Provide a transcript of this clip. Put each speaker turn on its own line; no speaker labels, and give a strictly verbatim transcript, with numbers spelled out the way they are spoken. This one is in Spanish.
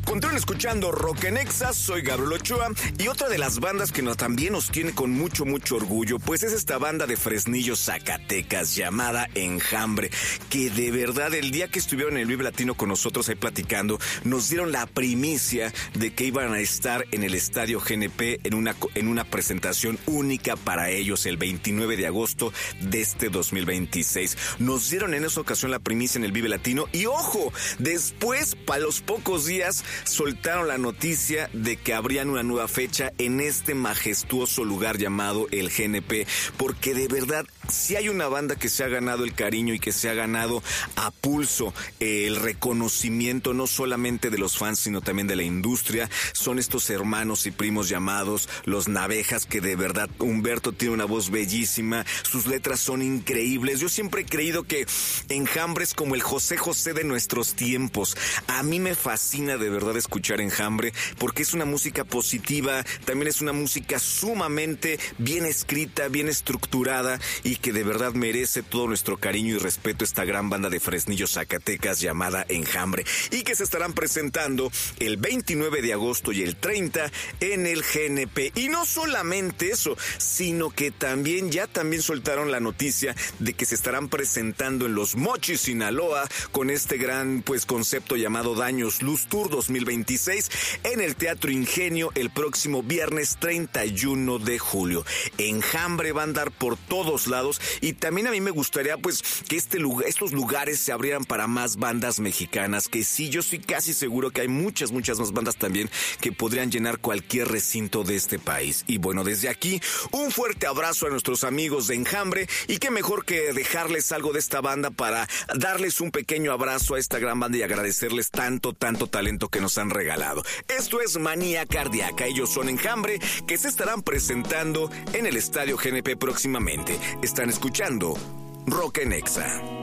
Continúen escuchando Rock en Exa, soy Gabriel Ochoa y otra de las bandas que nos, también nos tiene con mucho, mucho orgullo, pues es esta banda de Fresnillo, Zacatecas, llamada Enjambre, que de verdad el día que estuvieron en el Vive Latino con nosotros ahí platicando, nos dieron la primicia de que iban a estar en el Estadio G N P en una, en una presentación única para ellos el veintinueve de agosto de este dos mil veintiséis. Nos dieron en esa ocasión la primicia en el Vive Latino y ojo, después, para los pocos días, soltaron la noticia de que habrían una nueva fecha en este majestuoso lugar llamado el G N P, porque de verdad, si hay una banda que se ha ganado el cariño y que se ha ganado a pulso eh, el reconocimiento no solamente de los fans, sino también de la industria, son estos hermanos y primos llamados Los Navejas, que de verdad Humberto tiene una voz bellísima, sus letras son increíbles. Yo siempre he creído que Enjambre es como el José José de nuestros tiempos. A mí me fascina de verdad escuchar Enjambre porque es una música positiva, también es una música sumamente bien escrita, bien estructurada y que de verdad merece todo nuestro cariño y respeto esta gran banda de Fresnillo, Zacatecas llamada Enjambre y que se estarán presentando el veintinueve de agosto y el treinta en el G N P. Y no solamente eso, sino que también ya también soltaron la noticia de que se estarán presentando en Los Mochis, Sinaloa, con este gran pues concepto llamado Daños Luz Tour dos mil veintiséis en el Teatro Ingenio el próximo viernes treinta y uno de julio. Enjambre va a andar por todos lados y también a mí me gustaría pues que este lugar, estos lugares se abrieran para más bandas mexicanas, que sí, yo estoy casi seguro que hay muchas, muchas más bandas también que podrían llenar cualquier recinto de este país. Y bueno, desde aquí, un fuerte abrazo a nuestros amigos de Enjambre y qué mejor que dejarles algo de esta banda para darles un pequeño abrazo a esta gran banda y agradecerles tanto, tanto talento que nos han regalado. Esto es Manía Cardíaca, ellos son Enjambre, que se estarán presentando en el Estadio G N P próximamente. Están escuchando Rock en Exa.